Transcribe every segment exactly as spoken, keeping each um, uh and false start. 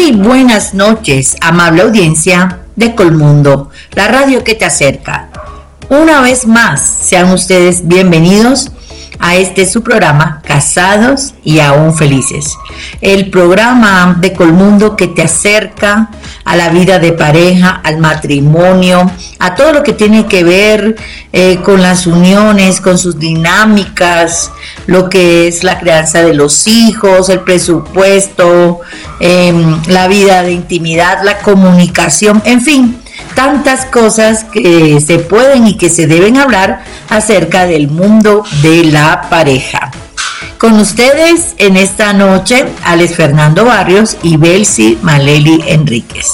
Muy buenas noches, amable audiencia de Colmundo, la radio que te acerca. Una vez más, sean ustedes bienvenidos a este su programa, Casados y Aún Felices. El programa de Colmundo que te acerca a la vida de pareja, al matrimonio, a todo lo que tiene que ver eh, con las uniones, con sus dinámicas, lo que es la crianza de los hijos, el presupuesto, eh, la vida de intimidad, la comunicación, en fin, tantas cosas que se pueden y que se deben hablar acerca del mundo de la pareja. Con ustedes en esta noche, Alex Fernando Barrios y Belsi Maleli Enríquez.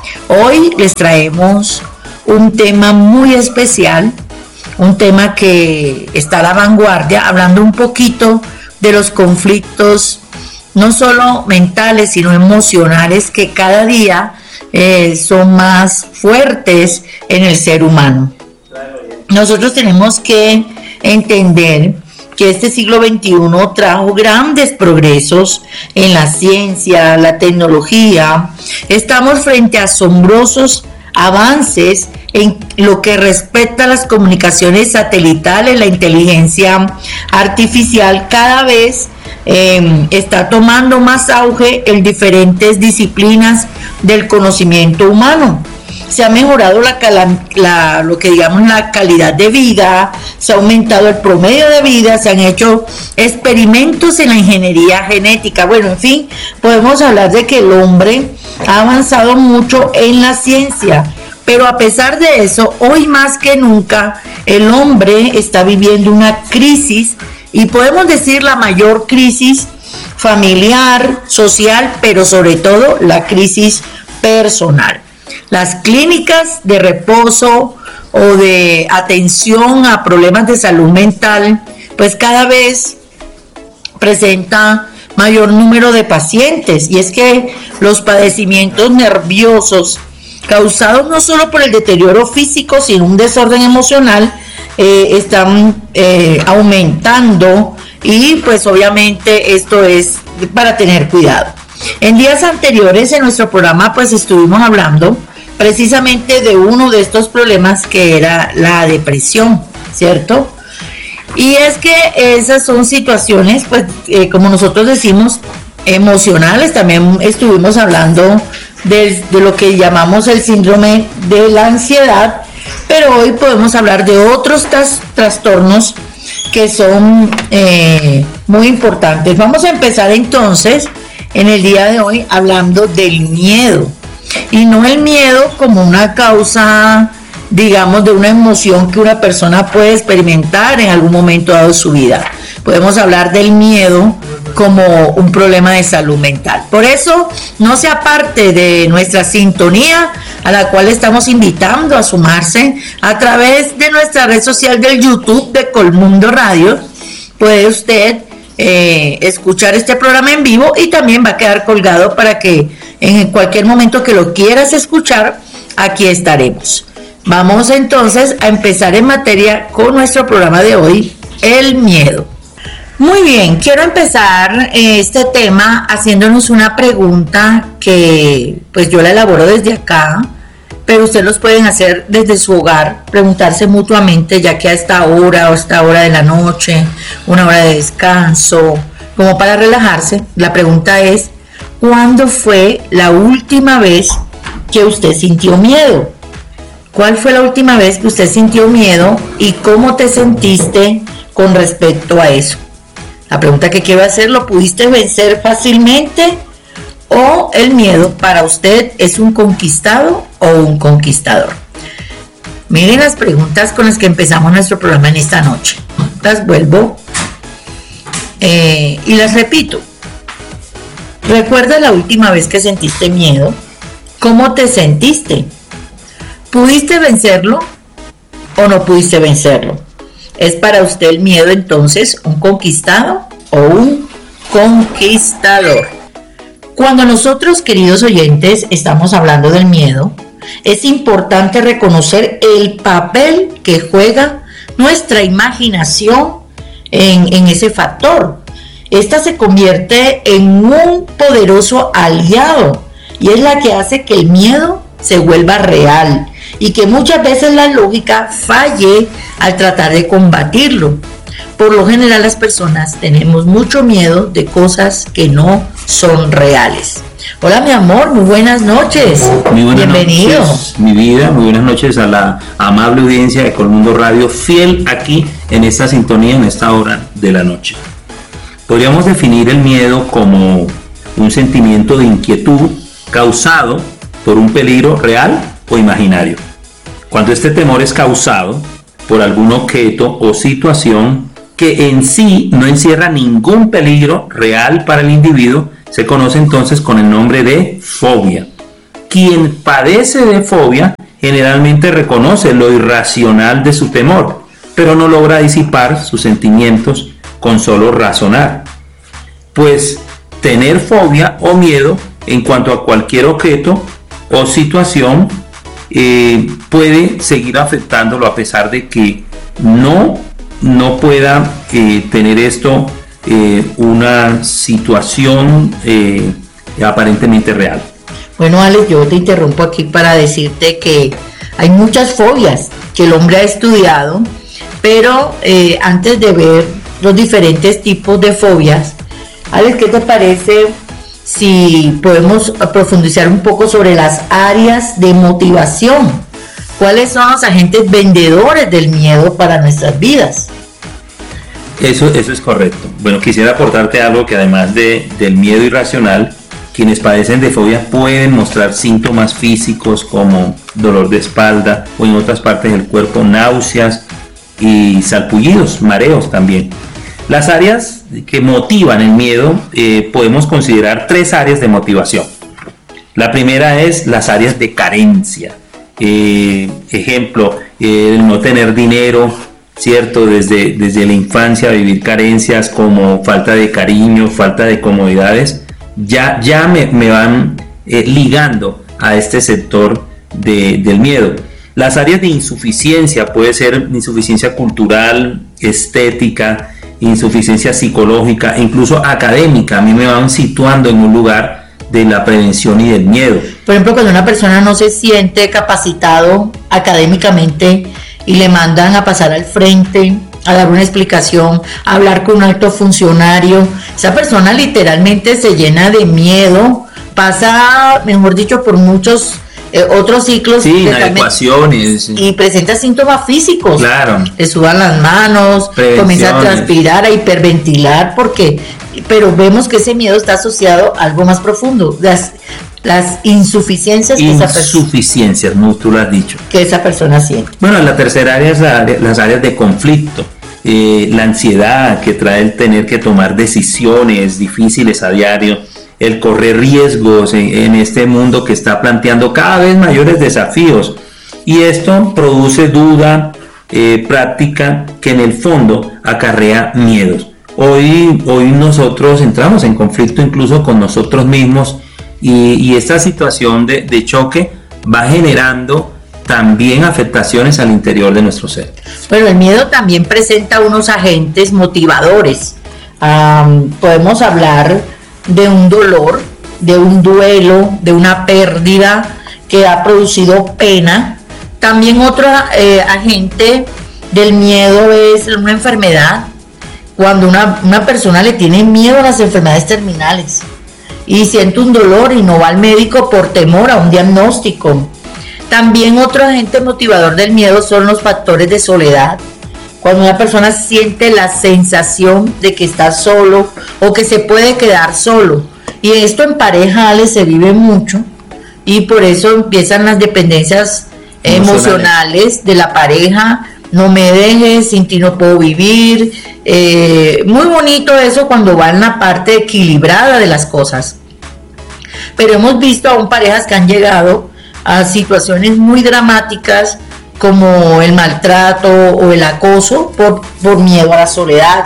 Hoy les traemos un tema muy especial, un tema que está a la vanguardia, hablando un poquito de los conflictos, no solo mentales, sino emocionales, que cada día eh, son más fuertes en el ser humano. Nosotros tenemos que entender que este siglo veintiuno trajo grandes progresos en la ciencia, la tecnología. Estamos frente a asombrosos avances en lo que respecta a las comunicaciones satelitales, la inteligencia artificial cada vez eh, está tomando más auge en diferentes disciplinas del conocimiento humano. Se ha mejorado la, la, lo que digamos la calidad de vida, se ha aumentado el promedio de vida, se han hecho experimentos en la ingeniería genética. Bueno, en fin, podemos hablar de que el hombre ha avanzado mucho en la ciencia, pero a pesar de eso, hoy más que nunca, el hombre está viviendo una crisis, y podemos decir la mayor crisis familiar, social, pero sobre todo la crisis personal. Las clínicas de reposo o de atención a problemas de salud mental, pues cada vez presenta mayor número de pacientes, y es que los padecimientos nerviosos causados no solo por el deterioro físico, sino un desorden emocional, eh, están eh, aumentando, y pues obviamente esto es para tener cuidado. En días anteriores en nuestro programa pues estuvimos hablando precisamente de uno de estos problemas, que era la depresión, ¿cierto? Y es que esas son situaciones, pues, eh, como nosotros decimos, emocionales. También estuvimos hablando de, de lo que llamamos el síndrome de la ansiedad, pero hoy podemos hablar de otros tras, trastornos que son eh, muy importantes. Vamos a empezar entonces en el día de hoy hablando del miedo. Y no el miedo como una causa, digamos, de una emoción que una persona puede experimentar en algún momento dado de su vida. Podemos hablar del miedo como un problema de salud mental. Por eso, no se aparte de nuestra sintonía, a la cual estamos invitando a sumarse a través de nuestra red social del YouTube de Colmundo Radio. Puede usted eh, escuchar este programa en vivo, y también va a quedar colgado para que en cualquier momento que lo quieras escuchar, aquí estaremos. Vamos entonces a empezar en materia con nuestro programa de hoy, el miedo. Muy bien, quiero empezar este tema haciéndonos una pregunta que pues yo la elaboro desde acá, pero ustedes los pueden hacer desde su hogar, preguntarse mutuamente, ya que a esta hora o a esta hora de la noche, una hora de descanso, como para relajarse. La pregunta es: ¿cuándo fue la última vez que usted sintió miedo? ¿Cuál fue la última vez que usted sintió miedo y cómo te sentiste con respecto a eso? La pregunta que quiero hacer: ¿lo pudiste vencer fácilmente, o el miedo para usted es un conquistado o un conquistador? Miren las preguntas con las que empezamos nuestro programa en esta noche. Las vuelvo eh, y las repito. ¿Recuerda la última vez que sentiste miedo? ¿Cómo te sentiste? ¿Pudiste vencerlo o no pudiste vencerlo? ¿Es para usted el miedo entonces un conquistado o un conquistador? Cuando nosotros, queridos oyentes, estamos hablando del miedo, es importante reconocer el papel que juega nuestra imaginación en, en ese factor. Esta se convierte en un poderoso aliado y es la que hace que el miedo se vuelva real y que muchas veces la lógica falle al tratar de combatirlo. Por lo general las personas tenemos mucho miedo de cosas que no son reales. Hola mi amor, muy buenas noches. Muy buenas Bienvenido. Noches, mi vida, muy buenas noches a la amable audiencia de Colmundo Radio, fiel aquí en esta sintonía en esta hora de la noche. Podríamos definir el miedo como un sentimiento de inquietud causado por un peligro real o imaginario. Cuando este temor es causado por algún objeto o situación que en sí no encierra ningún peligro real para el individuo, se conoce entonces con el nombre de fobia. Quien padece de fobia generalmente reconoce lo irracional de su temor, pero no logra disipar sus sentimientos con solo razonar. Pues tener fobia o miedo en cuanto a cualquier objeto o situación eh, puede seguir afectándolo a pesar de que no, no pueda eh, tener esto eh, una situación eh, aparentemente real. Bueno, Alex, yo te interrumpo aquí para decirte que hay muchas fobias que el hombre ha estudiado, pero eh, antes de ver los diferentes tipos de fobias, Alex, ¿qué te parece si podemos profundizar un poco sobre las áreas de motivación? ¿Cuáles son los agentes vendedores del miedo para nuestras vidas? Eso, eso es correcto. Bueno, quisiera aportarte algo que además de, del miedo irracional, quienes padecen de fobia pueden mostrar síntomas físicos como dolor de espalda o en otras partes del cuerpo, náuseas y salpullidos, mareos también. Las áreas que motivan el miedo eh, podemos considerar tres áreas de motivación. La primera es las áreas de carencia. Eh, ejemplo, eh, el no tener dinero, ¿cierto? Desde, desde la infancia vivir carencias como falta de cariño, falta de comodidades, ya, ya me, me van eh, ligando a este sector de, del miedo. Las áreas de insuficiencia puede ser insuficiencia cultural, estética, insuficiencia psicológica, incluso académica. A mí me van situando en un lugar de la prevención y del miedo. Por ejemplo, cuando una persona no se siente capacitado académicamente y le mandan a pasar al frente, a dar una explicación, a hablar con un alto funcionario, esa persona literalmente se llena de miedo, pasa, mejor dicho, por muchos eh, otros ciclos sí, inadecuaciones y presenta síntomas físicos. Claro. Le sudan las manos, comienza a transpirar, a hiperventilar, porque, pero vemos que ese miedo está asociado a algo más profundo. Las, las insuficiencias que esa, insuficiencias, no, tú lo has dicho, que esa persona siente. Bueno, la tercera área es la, las áreas de conflicto, eh, la ansiedad que trae el tener que tomar decisiones difíciles a diario, el correr riesgos en, en este mundo que está planteando cada vez mayores desafíos, y esto produce duda eh, práctica que en el fondo acarrea miedos. Hoy, hoy nosotros entramos en conflicto incluso con nosotros mismos. Y, y esta situación de, de choque va generando también afectaciones al interior de nuestro ser. Bueno, el miedo también presenta unos agentes motivadores. Um, podemos hablar de un dolor, de un duelo, de una pérdida que ha producido pena. También otro eh, agente del miedo es una enfermedad. Cuando una, una persona le tiene miedo a las enfermedades terminales y siente un dolor y no va al médico por temor a un diagnóstico. También otro agente motivador del miedo son los factores de soledad. Cuando una persona siente la sensación de que está solo o que se puede quedar solo. Y esto en pareja, Ale, se vive mucho y por eso empiezan las dependencias emocionales, emocionales de la pareja. No me dejes, sin ti no puedo vivir. Eh, muy bonito eso cuando va en la parte equilibrada de las cosas. Pero hemos visto aún parejas que han llegado a situaciones muy dramáticas como el maltrato o el acoso por, por miedo a la soledad,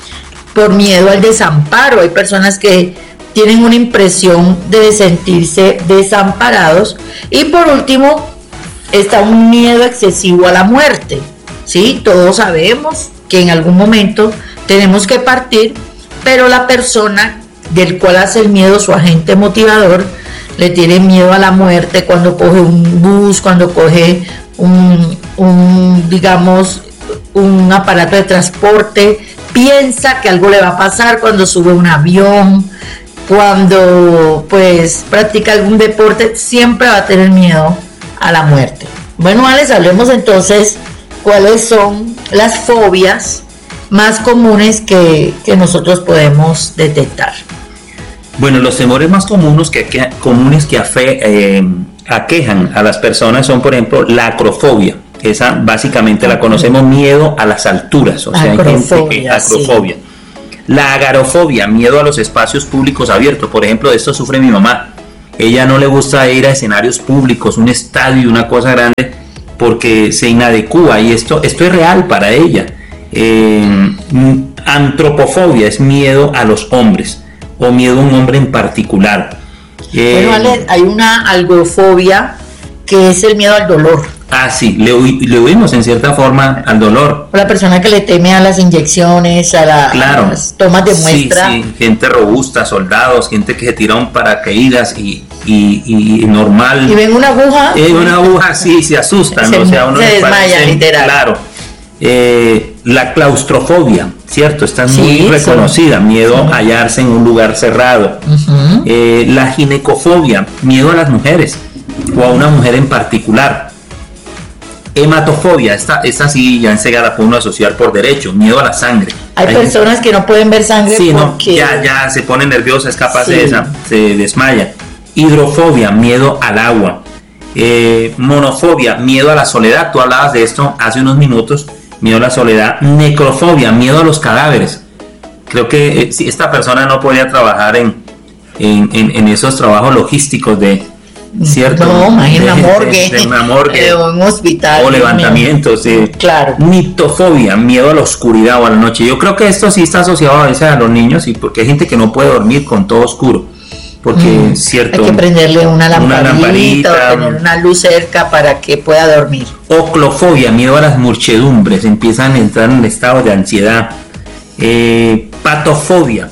por miedo al desamparo. Hay personas que tienen una impresión de sentirse desamparados. Y por último está un miedo excesivo a la muerte. Sí, todos sabemos que en algún momento tenemos que partir, pero la persona del cual hace el miedo su agente motivador. Le tiene miedo a la muerte cuando coge un bus, cuando coge un, un digamos, un aparato de transporte, piensa que algo le va a pasar cuando sube un avión, cuando pues practica algún deporte, siempre va a tener miedo a la muerte. Bueno, Alex, hablemos entonces cuáles son las fobias más comunes que, que nosotros podemos detectar. Bueno, los temores más comunes que, que, comunes que afe, eh, aquejan a las personas son, por ejemplo, la acrofobia. Esa básicamente la conocemos, miedo a las alturas, o sea, acrofobia, hay gente que, acrofobia. Sí. La agorafobia, miedo a los espacios públicos abiertos. Por ejemplo, de esto sufre mi mamá. Ella no le gusta ir a escenarios públicos, un estadio, una cosa grande, porque se inadecúa, y esto, esto es real para ella. Eh, antropofobia es miedo a los hombres, o miedo a un hombre en particular. Eh, bueno, Ale, hay una algofobia que es el miedo al dolor. Ah, sí, le, le huimos en cierta forma al dolor. La persona que le teme a las inyecciones, a, la, claro. a las tomas de muestra. Sí, sí, gente robusta, soldados, gente que se tira un paracaídas y, y, y normal. Y ven una aguja. Eh, una aguja, sí, se asustan. Se, o sea, uno se desmaya, parece, literal. Claro. Eh, la claustrofobia, ¿cierto? Está sí, muy reconocida, sí. miedo sí. a hallarse en un lugar cerrado. Uh-huh. Eh, la ginecofobia, miedo a las mujeres o a una mujer en particular. Hematofobia, esta, esta sí ya enseguida la puede uno asociar por derecho, miedo a la sangre. Hay, Hay personas gente, que no pueden ver sangre sí, porque... no, ya, ya se pone nerviosa, es capaz sí. de esa, se desmaya. Hidrofobia, miedo al agua. Eh, monofobia, miedo a la soledad, tú hablabas de esto hace unos minutos, miedo a la soledad. Necrofobia, miedo a los cadáveres. Creo que eh, si esta persona no podía trabajar en, en, en, en esos trabajos logísticos de... ¿cierto? No, imagínate una morgue, de, de una morgue eh, un hospital o levantamientos, sí. Claro. Mitofobia, miedo a la oscuridad o a la noche. Yo creo que esto sí está asociado a veces a los niños, y porque hay gente que no puede dormir con todo oscuro, porque mm, cierto, hay que prenderle una lamparita, una lamparita o tener una luz cerca para que pueda dormir. Oclofobia, miedo a las muchedumbres, empiezan a entrar en estado de ansiedad. Eh, patofobia,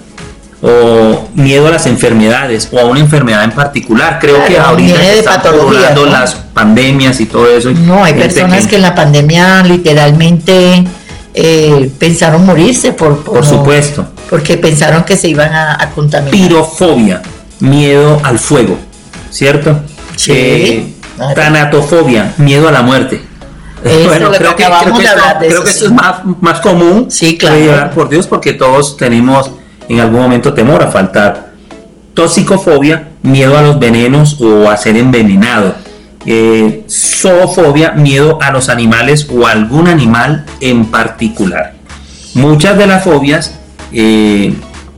o miedo a las enfermedades o a una enfermedad en particular. Creo claro, que ahorita se están controlando, ¿no?, las pandemias y todo eso. No, hay personas que... que en la pandemia literalmente eh, pensaron morirse por, por, por supuesto, porque pensaron que se iban a, a contaminar. Pirofobia, miedo al fuego, ¿cierto? Sí. Eh, claro. Tanatofobia, miedo a la muerte. Eso, bueno, creo que, creo que, esto, de creo eso, que esto sí. es más, más común. Sí, claro. Por Dios, porque todos tenemos en algún momento temor a faltar. Toxicofobia, miedo a los venenos o a ser envenenado. Eh, zoofobia, miedo a los animales o a algún animal en particular. Muchas de las fobias eh,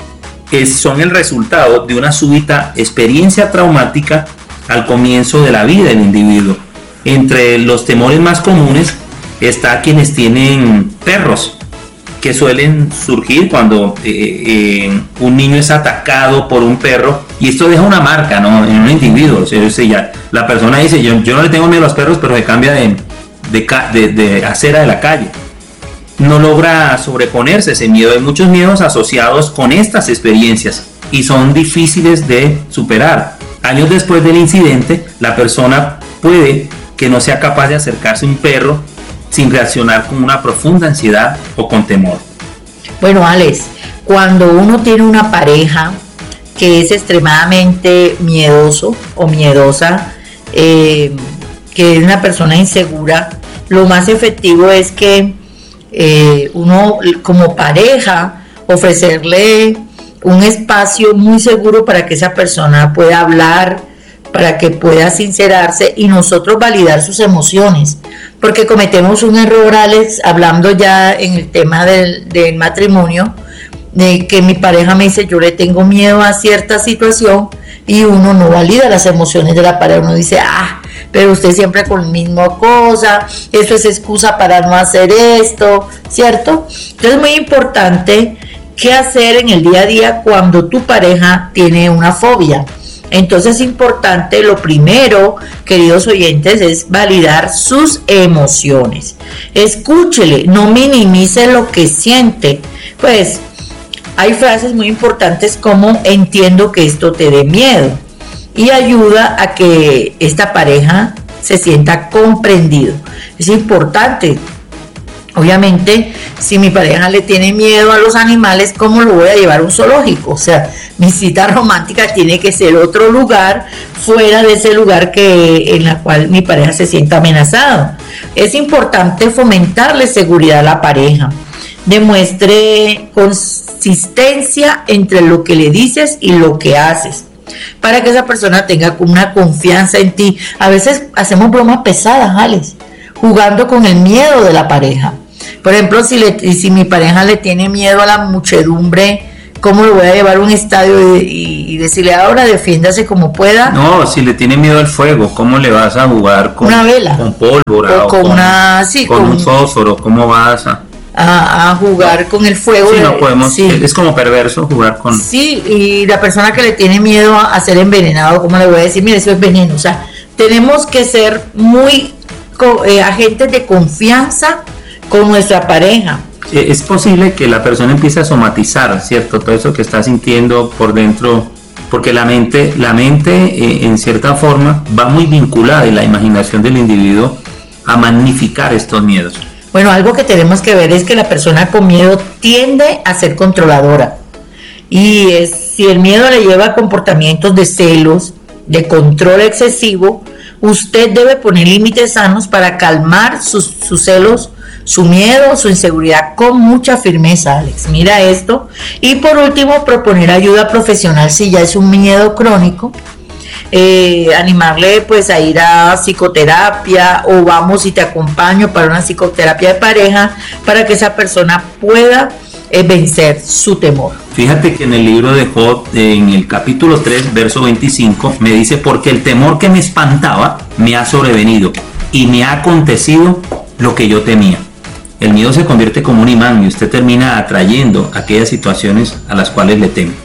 es, son el resultado de una súbita experiencia traumática al comienzo de la vida del individuo. Entre los temores más comunes está quienes tienen perros, que suelen surgir cuando eh, eh, un niño es atacado por un perro, y esto deja una marca, ¿no?, en un individuo. O sea, o sea, ya, la persona dice, yo, yo no le tengo miedo a los perros, pero se cambia de, de, de, de acera de la calle. No logra sobreponerse ese miedo. Hay muchos miedos asociados con estas experiencias y son difíciles de superar. Años después del incidente, la persona puede que no sea capaz de acercarse a un perro sin reaccionar con una profunda ansiedad o con temor. Bueno, Alex, cuando uno tiene una pareja que es extremadamente miedoso o miedosa, eh, que es una persona insegura, lo más efectivo es que eh, uno como pareja ofrecerle un espacio muy seguro para que esa persona pueda hablar, para que pueda sincerarse y nosotros validar sus emociones, porque cometemos un error, Alex, hablando ya en el tema del, del matrimonio, de que mi pareja me dice yo le tengo miedo a cierta situación y uno no valida las emociones de la pareja. Uno dice, ah, pero usted siempre con la misma cosa, eso es excusa para no hacer esto, ¿cierto? Entonces es muy importante qué hacer en el día a día cuando tu pareja tiene una fobia. Entonces es importante, lo primero, queridos oyentes, es validar sus emociones. Escúchele, no minimice lo que siente. Pues hay frases muy importantes como entiendo que esto te dé miedo y ayuda a que esta pareja se sienta comprendido. Es importante. Obviamente, si mi pareja le tiene miedo a los animales, ¿cómo lo voy a llevar a un zoológico? O sea, mi cita romántica tiene que ser otro lugar fuera de ese lugar que en la cual mi pareja se sienta amenazado. Es importante fomentarle seguridad a la pareja. Demuestre consistencia entre lo que le dices y lo que haces, para que esa persona tenga una confianza en ti. A veces hacemos bromas pesadas, Alex, jugando con el miedo de la pareja. Por ejemplo, si, le, si mi pareja le tiene miedo a la muchedumbre, ¿cómo lo voy a llevar a un estadio y, y, y decirle ahora defiéndase como pueda? No, si le tiene miedo al fuego, ¿cómo le vas a jugar con una vela? Con pólvora o, o con, con, una, sí, con, con un fósforo, ¿cómo vas a...? A, a jugar no. con el fuego. Sí, de, no podemos, sí. Es como perverso jugar con... Sí, y la persona que le tiene miedo a, a ser envenenado, ¿cómo le voy a decir? Mire, eso es veneno. O sea, tenemos que ser muy eh, agentes de confianza con nuestra pareja. Es posible que la persona empiece a somatizar, ¿cierto? Todo eso que está sintiendo por dentro, porque la mente, la mente eh, en cierta forma va muy vinculada en la imaginación del individuo a magnificar estos miedos. Bueno, algo que tenemos que ver es que la persona con miedo tiende a ser controladora. Y es, si el miedo le lleva a comportamientos de celos, de control excesivo, usted debe poner límites sanos para calmar sus, sus celos, su miedo, su inseguridad con mucha firmeza, Alex. Mira esto. Y por último, proponer ayuda profesional si ya es un miedo crónico. Eh, animarle pues a ir a psicoterapia o vamos y te acompaño para una psicoterapia de pareja para que esa persona pueda eh, vencer su temor. Fíjate que en el libro de Job, en el capítulo tres, verso veinticinco, me dice: porque el temor que me espantaba me ha sobrevenido y me ha acontecido lo que yo temía. El miedo se convierte como un imán y usted termina atrayendo aquellas situaciones a las cuales le teme.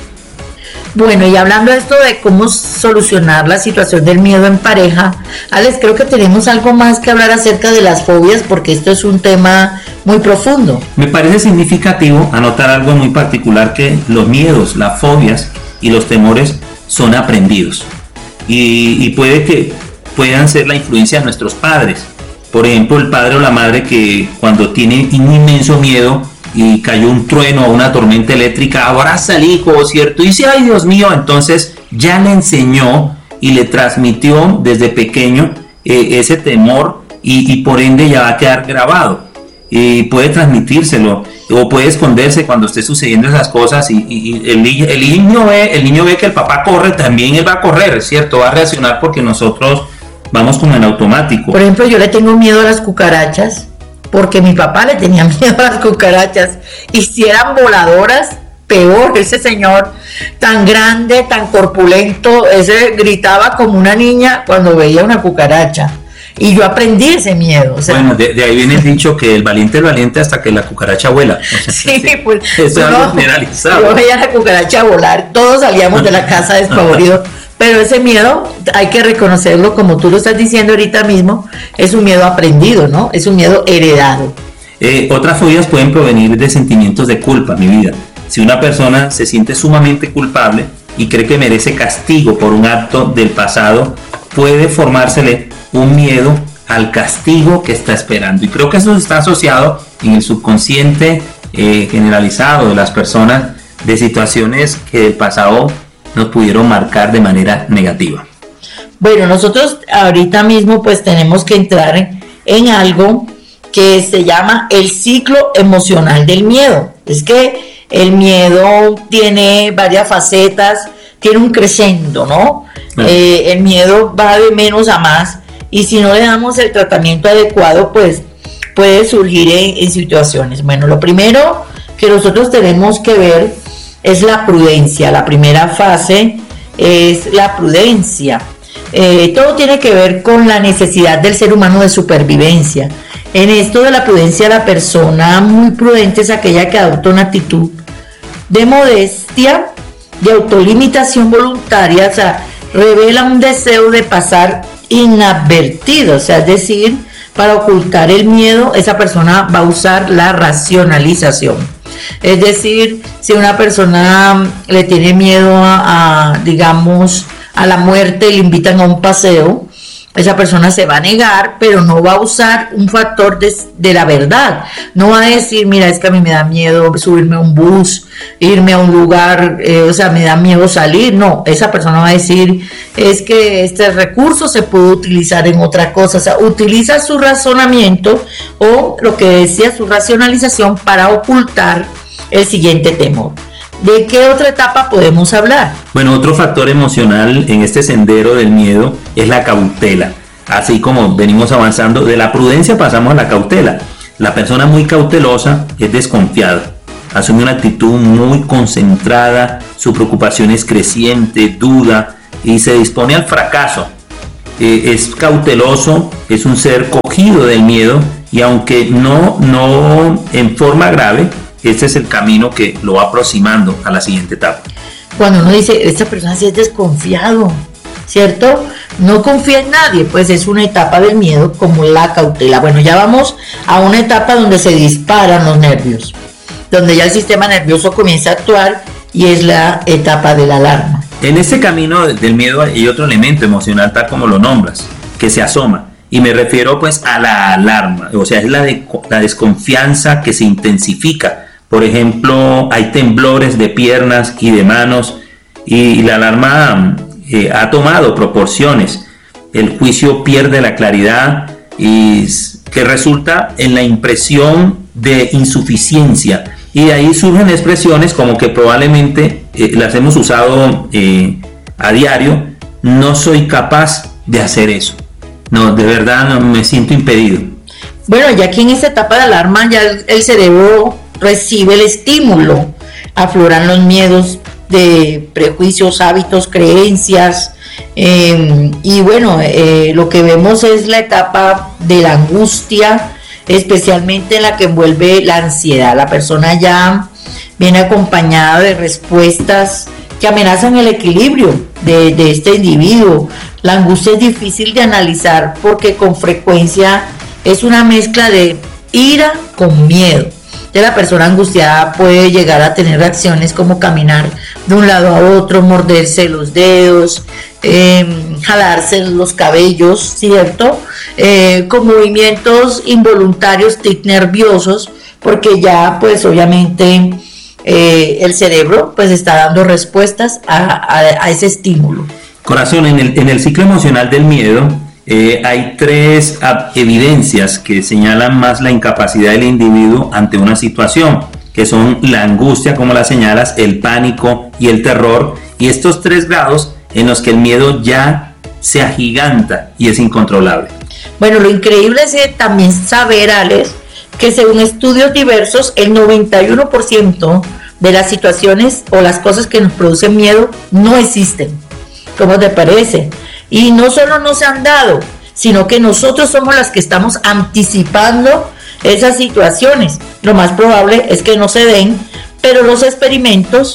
Bueno, y hablando de esto de cómo solucionar la situación del miedo en pareja, Alex, creo que tenemos algo más que hablar acerca de las fobias, porque esto es un tema muy profundo. Me parece significativo anotar algo muy particular, que los miedos, las fobias y los temores son aprendidos. Y, y puede que puedan ser la influencia de nuestros padres. Por ejemplo, el padre o la madre que cuando tiene un inmenso miedo y cayó un trueno o una tormenta eléctrica, abraza al hijo, ¿cierto? Y dice: ay, Dios mío. Entonces ya le enseñó y le transmitió desde pequeño eh, ese temor y, y por ende ya va a quedar grabado. Y puede transmitírselo o puede esconderse cuando esté sucediendo esas cosas y, y, y el, el, niño ve, el niño ve que el papá corre, también él va a correr, ¿cierto? Va a reaccionar porque nosotros vamos como en automático. Por ejemplo, yo le tengo miedo a las cucarachas, porque mi papá le tenía miedo a las cucarachas, y si eran voladoras, peor. Ese señor tan grande, tan corpulento, ese gritaba como una niña cuando veía una cucaracha, y yo aprendí ese miedo. O sea, bueno, de, de ahí viene el dicho que el valiente es valiente hasta que la cucaracha vuela. O sea, sí, sí, pues eso es algo generalizado. Yo veía la cucaracha volar, todos salíamos de la casa despavoridos. Pero ese miedo hay que reconocerlo, como tú lo estás diciendo ahorita mismo, es un miedo aprendido, ¿no? Es un miedo heredado. Eh, otras fobias pueden provenir de sentimientos de culpa, mi vida. Si una persona se siente sumamente culpable y cree que merece castigo por un acto del pasado, puede formársele un miedo al castigo que está esperando. Y creo que eso está asociado en el subconsciente eh, generalizado de las personas, de situaciones que del pasado nos pudieron marcar de manera negativa. Bueno, nosotros ahorita mismo pues tenemos que entrar en, en algo que se llama el ciclo emocional del miedo. Es que el miedo tiene varias facetas, tiene un crescendo, ¿no? Ah. Eh, el miedo va de menos a más, y si no le damos el tratamiento adecuado, pues puede surgir en, en situaciones. Bueno, lo primero que nosotros tenemos que ver es la prudencia. La primera fase es la prudencia. Eh, todo tiene que ver con la necesidad del ser humano de supervivencia. En esto de la prudencia, la persona muy prudente es aquella que adopta una actitud de modestia, de autolimitación voluntaria, o sea, revela un deseo de pasar inadvertido, o sea, es decir, para ocultar el miedo, esa persona va a usar la racionalización. Es decir, si una persona le tiene miedo a, a digamos, a la muerte y le invitan a un paseo, esa persona se va a negar, pero no va a usar un factor de, de la verdad. No va a decir, mira, es que a mí me da miedo subirme a un bus, irme a un lugar, eh, o sea, me da miedo salir. No, esa persona va a decir, es que este recurso se puede utilizar en otra cosa. O sea, utiliza su razonamiento o lo que decía, su racionalización para ocultar el siguiente temor. ¿De qué otra etapa podemos hablar? Bueno, otro factor emocional en este sendero del miedo es la cautela. Así como venimos avanzando, de la prudencia pasamos a la cautela. La persona muy cautelosa es desconfiada, asume una actitud muy concentrada, su preocupación es creciente, duda y se dispone al fracaso. Eh, es cauteloso, es un ser cogido del miedo y aunque no, no en forma grave, este es el camino que lo va aproximando a la siguiente etapa. Cuando uno dice, esta persona sí es desconfiado, ¿cierto? No confía en nadie, pues es una etapa del miedo como la cautela. Bueno, ya vamos a una etapa donde se disparan los nervios, donde ya el sistema nervioso comienza a actuar y es la etapa de la alarma. En este camino del miedo hay otro elemento emocional, tal como lo nombras, que se asoma. Y me refiero pues a la alarma, o sea, es la, de, la desconfianza que se intensifica. Por ejemplo, hay temblores de piernas y de manos y la alarma eh, ha tomado proporciones. El juicio pierde la claridad y que resulta en la impresión de insuficiencia. Y de ahí surgen expresiones como que probablemente eh, las hemos usado eh, a diario. No soy capaz de hacer eso. No, de verdad no, me siento impedido. Bueno, ya aquí en esta etapa de alarma ya el, el cerebro recibe el estímulo, afloran los miedos de prejuicios, hábitos, creencias, eh, y bueno, eh, lo que vemos es la etapa de la angustia, especialmente en la que envuelve la ansiedad. La persona ya viene acompañada de respuestas que amenazan el equilibrio de, de este individuo. La angustia es difícil de analizar porque con frecuencia es una mezcla de ira con miedo. De la persona angustiada puede llegar a tener reacciones como caminar de un lado a otro, morderse los dedos, eh, jalarse los cabellos, ¿cierto? Eh, con movimientos involuntarios, tic nerviosos, porque ya pues obviamente eh, el cerebro pues está dando respuestas a, a, a ese estímulo. Corazón, en el, en el ciclo emocional del miedo, Eh, hay tres evidencias que señalan más la incapacidad del individuo ante una situación, que son la angustia, como la señalas, el pánico y el terror, y estos tres grados en los que el miedo ya se agiganta y es incontrolable. Bueno, lo increíble es también saber, Alex, que según estudios diversos, el noventa y uno por ciento de las situaciones o las cosas que nos producen miedo no existen. ¿Cómo te parece? Y no solo no se han dado, sino que nosotros somos las que estamos anticipando esas situaciones. Lo más probable es que no se den, pero los experimentos,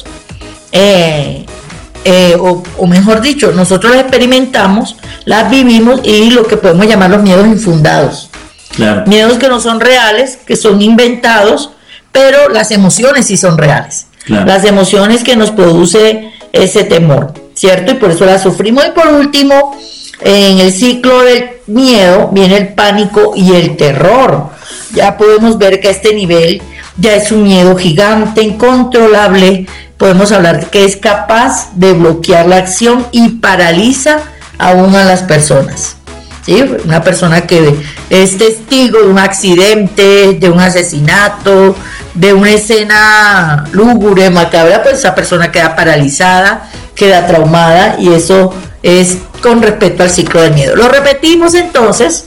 eh, eh, o, o mejor dicho, nosotros las experimentamos, las vivimos y lo que podemos llamar los miedos infundados. Claro. Miedos que no son reales, que son inventados, pero las emociones sí son reales. Claro. Las emociones que nos produce ese temor, ¿cierto? Y por eso la sufrimos. Y por último, en el ciclo del miedo viene el pánico y el terror. Ya podemos ver que a este nivel ya es un miedo gigante, incontrolable. Podemos hablar de que es capaz de bloquear la acción y paraliza aún a las personas. ¿Sí? Una persona que es testigo de un accidente, de un asesinato, de una escena lúgubre, macabra, pues esa persona queda paralizada, queda traumada, y eso es con respecto al ciclo del miedo. Lo repetimos entonces,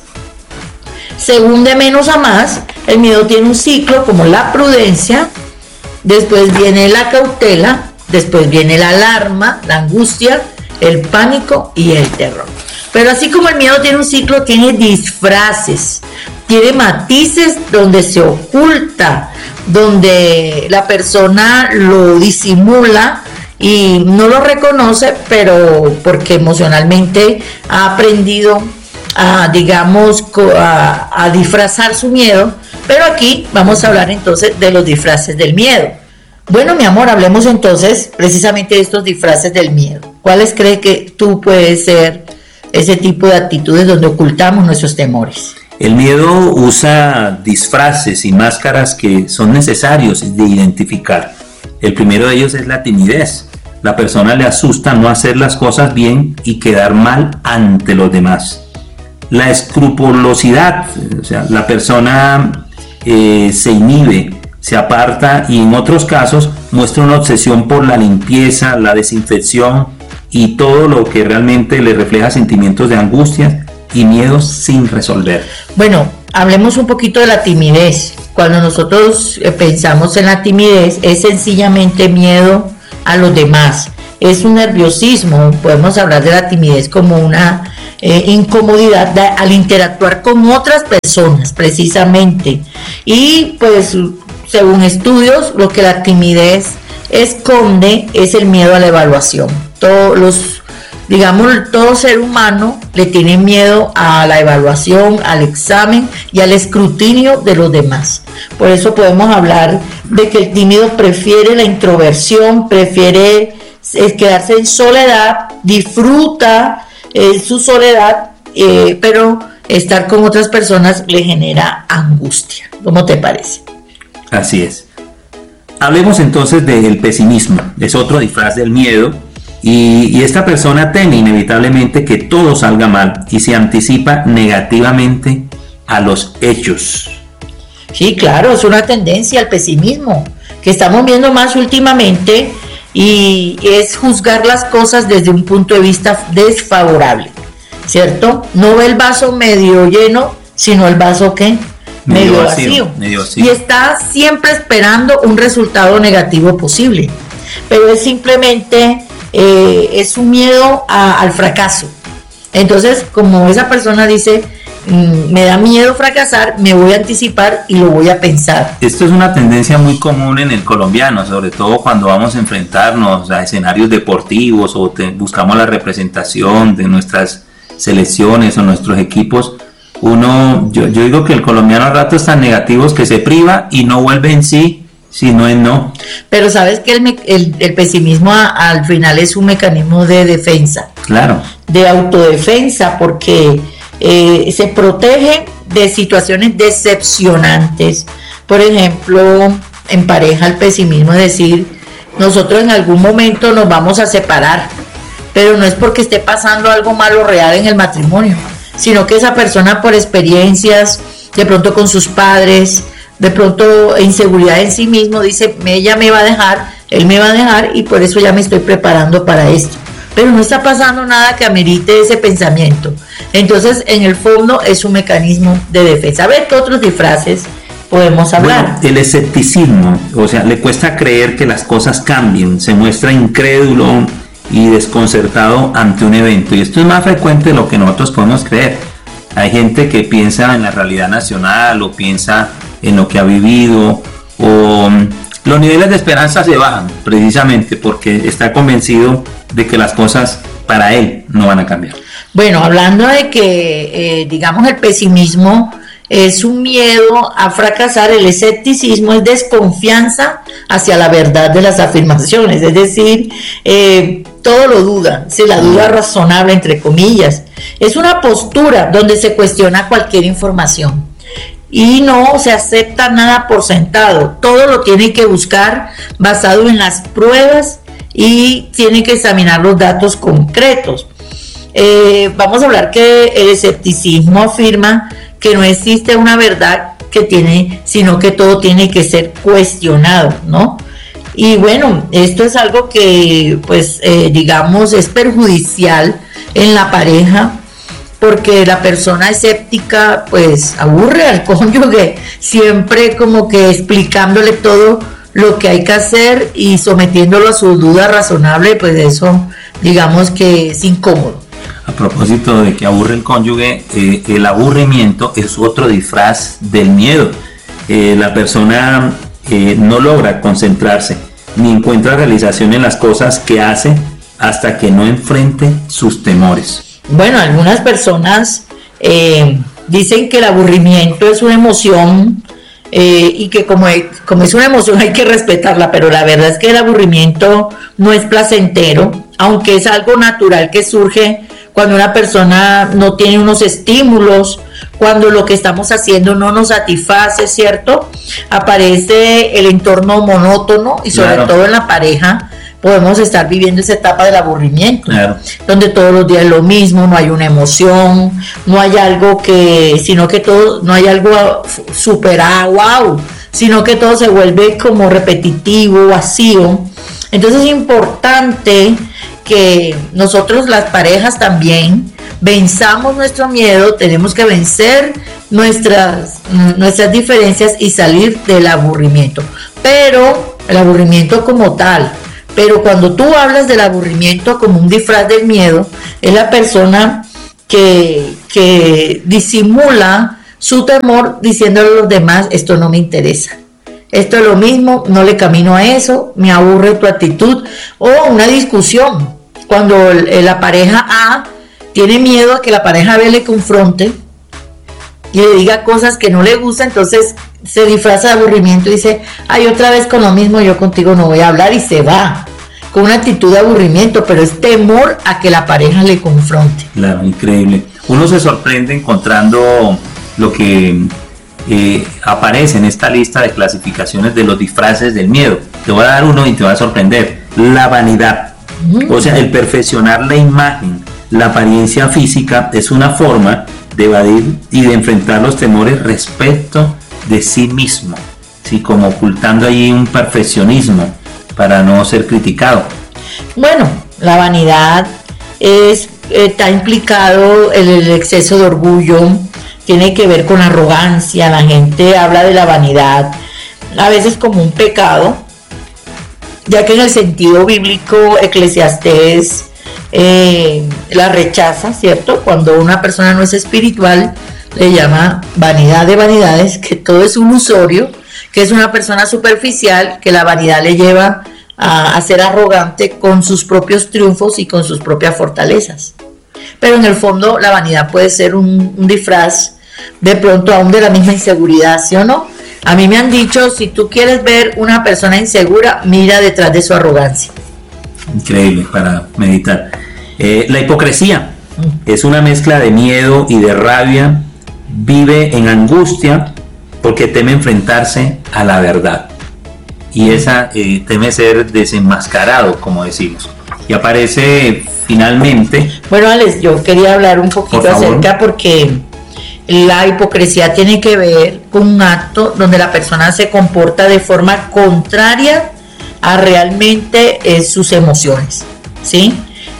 según de menos a más, el miedo tiene un ciclo como la prudencia, después viene la cautela, después viene la alarma, la angustia, el pánico y el terror. Pero así como el miedo tiene un ciclo, tiene disfraces, tiene matices donde se oculta, donde la persona lo disimula y no lo reconoce, pero porque emocionalmente ha aprendido a, digamos, a, a disfrazar su miedo, Pero aquí vamos a hablar entonces de los disfraces del miedo. Bueno, mi amor, hablemos entonces precisamente de estos disfraces del miedo. ¿Cuáles crees que tú puedes ser ese tipo de actitudes donde ocultamos nuestros temores? El miedo usa disfraces y máscaras que son necesarios de identificar. El primero de ellos es la timidez. La persona le asusta no hacer las cosas bien y quedar mal ante los demás. La escrupulosidad, o sea, la persona eh, se inhibe, se aparta y en otros casos muestra una obsesión por la limpieza, la desinfección y todo lo que realmente le refleja sentimientos de angustia y miedos sin resolver. Bueno, hablemos un poquito de la timidez. Cuando nosotros pensamos en la timidez, es sencillamente miedo a los demás. Es un nerviosismo, podemos hablar de la timidez como una eh, incomodidad de, al interactuar con otras personas, precisamente. Y pues, según estudios, lo que la timidez esconde es el miedo a la evaluación. Todos los Digamos, todo ser humano le tiene miedo a la evaluación, al examen y al escrutinio de los demás. Por eso podemos hablar de que el tímido prefiere la introversión, prefiere quedarse en soledad, disfruta eh, su soledad, eh, pero estar con otras personas le genera angustia. ¿Cómo te parece? Así es. Hablemos entonces del pesimismo. Es otro disfraz del miedo. Y, y esta persona teme inevitablemente que todo salga mal y se anticipa negativamente a los hechos. Sí, claro, es una tendencia al pesimismo que estamos viendo más últimamente y es juzgar las cosas desde un punto de vista desfavorable, ¿cierto? No ve el vaso medio lleno, sino el vaso ¿qué? Medio, medio, vacío, vacío. medio vacío. Y está siempre esperando un resultado negativo posible, pero es simplemente... Eh, es un miedo a, al fracaso. Entonces, como esa persona dice, mmm, me da miedo fracasar, me voy a anticipar y lo voy a pensar. Esto es una tendencia muy común en el colombiano, sobre todo cuando vamos a enfrentarnos a escenarios deportivos o te, buscamos la representación de nuestras selecciones o nuestros equipos. Uno, yo, yo digo que el colombiano a ratos tan negativos que se priva y no vuelve en sí. Si no es no. Pero sabes que el, el, el pesimismo a, al final es un mecanismo de defensa. Claro. De autodefensa, porque eh, se protege de situaciones decepcionantes. Por ejemplo, en pareja el pesimismo es decir, nosotros en algún momento nos vamos a separar, pero no es porque esté pasando algo malo real en el matrimonio, sino que esa persona por experiencias, de pronto con sus padres, de pronto inseguridad en sí mismo, dice, ella me va a dejar, él me va a dejar y por eso ya me estoy preparando para esto. Pero no está pasando nada que amerite ese pensamiento. Entonces, en el fondo es un mecanismo de defensa. A ver, ¿qué otros disfraces podemos hablar? Bueno, el escepticismo, o sea, le cuesta creer que las cosas cambien, se muestra incrédulo y desconcertado ante un evento. Y esto es más frecuente de lo que nosotros podemos creer. Hay gente que piensa en la realidad nacional o piensa en lo que ha vivido, o los niveles de esperanza se bajan precisamente porque está convencido de que las cosas para él no van a cambiar. Bueno, hablando de que eh, digamos el pesimismo es un miedo a fracasar, el escepticismo es desconfianza hacia la verdad de las afirmaciones, es decir, eh, todo lo duda, si la duda razonable entre comillas, es una postura donde se cuestiona cualquier información. Y no se acepta nada por sentado, todo lo tiene que buscar basado en las pruebas y tiene que examinar los datos concretos. Eh, vamos a hablar que el escepticismo afirma que no existe una verdad que tiene, sino que todo tiene que ser cuestionado, ¿no? Y bueno, esto es algo que, pues, eh, digamos, es perjudicial en la pareja, porque la persona escéptica pues aburre al cónyuge, siempre como que explicándole todo lo que hay que hacer y sometiéndolo a su duda razonable, pues eso digamos que es incómodo. A propósito de que aburre el cónyuge, eh, el aburrimiento es otro disfraz del miedo. Eh, la persona eh, no logra concentrarse ni encuentra realización en las cosas que hace hasta que no enfrente sus temores. Bueno, algunas personas eh, dicen que el aburrimiento es una emoción eh, y que como es, como es una emoción hay que respetarla, pero la verdad es que el aburrimiento no es placentero, aunque es algo natural que surge cuando una persona no tiene unos estímulos, cuando lo que estamos haciendo no nos satisface, ¿cierto? Aparece el entorno monótono y sobre claro. todo en la pareja podemos estar viviendo esa etapa del aburrimiento, claro. donde todos los días es lo mismo, no hay una emoción, no hay algo que, sino que todo, no hay algo super ah, wow, sino que todo se vuelve como repetitivo, vacío. Entonces es importante que nosotros las parejas también venzamos nuestro miedo, tenemos que vencer nuestras, nuestras diferencias y salir del aburrimiento, pero el aburrimiento como tal. Pero cuando tú hablas del aburrimiento como un disfraz del miedo, es la persona que, que disimula su temor diciéndole a los demás, esto no me interesa, esto es lo mismo, no le camino a eso, me aburre tu actitud, o una discusión, cuando la pareja A tiene miedo a que la pareja B le confronte y le diga cosas que no le gustan, entonces se disfraza de aburrimiento y dice, ay, otra vez con lo mismo, yo contigo no voy a hablar, y se va con una actitud de aburrimiento, pero es temor a que la pareja le confronte. Claro, increíble. Uno se sorprende encontrando lo que eh, aparece en esta lista de clasificaciones de los disfraces del miedo. Te voy a dar uno y te va a sorprender. La vanidad, mm. o sea, el perfeccionar la imagen, la apariencia física es una forma de evadir y de enfrentar los temores respecto de sí mismo, ¿sí? Como ocultando ahí un perfeccionismo para no ser criticado. Bueno, la vanidad es, está implicado en el exceso de orgullo, tiene que ver con arrogancia, la gente habla de la vanidad a veces como un pecado, ya que en el sentido bíblico Eclesiastés eh, la rechaza, ¿cierto? Cuando una persona no es espiritual, le llama vanidad de vanidades, que todo es ilusorio, que es una persona superficial, que la vanidad le lleva a, a ser arrogante con sus propios triunfos y con sus propias fortalezas. Pero en el fondo la vanidad puede ser un, un disfraz de pronto aún de la misma inseguridad, ¿sí o no? A mí me han dicho, si tú quieres ver una persona insegura, mira detrás de su arrogancia. Increíble para meditar. Eh, la hipocresía mm. es una mezcla de miedo y de rabia. Vive en angustia porque teme enfrentarse a la verdad. Y esa eh, teme ser desenmascarado, como decimos. Y aparece finalmente... Bueno, Alex, yo quería hablar un poquito por acerca porque la hipocresía tiene que ver con un acto donde la persona se comporta de forma contraria a realmente eh, sus emociones, ¿sí?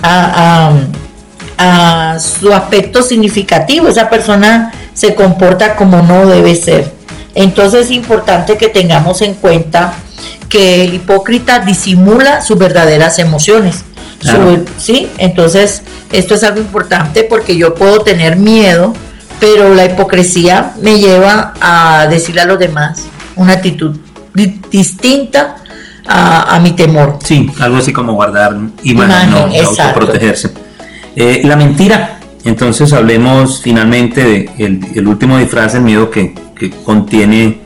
A, a, a su aspecto significativo. Esa persona se comporta como no debe ser. Entonces es importante que tengamos en cuenta que el hipócrita disimula sus verdaderas emociones. Claro. Su, ¿sí? Entonces esto es algo importante porque yo puedo tener miedo, pero la hipocresía me lleva a decirle a los demás una actitud di- distinta a, a mi temor. Sí, algo así como guardar imagen, no, autoprotegerse. Eh, la mentira. Entonces hablemos finalmente de el, el último disfraz del miedo que, que contiene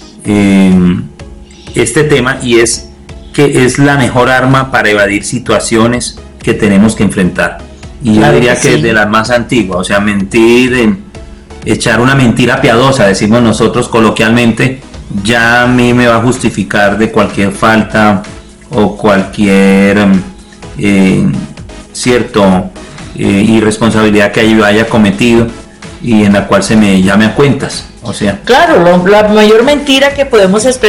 eh, este tema, y es que es la mejor arma para evadir situaciones que tenemos que enfrentar. Y claro, yo diría que, que sí. Es de las más antiguas, o sea, mentir, eh, echar una mentira piadosa, decimos nosotros coloquialmente, ya a mí me va a justificar de cualquier falta o cualquier eh, cierto eh, irresponsabilidad que yo haya cometido y en la cual se me llame a cuentas. O sea, claro, la mayor mentira que podemos expresar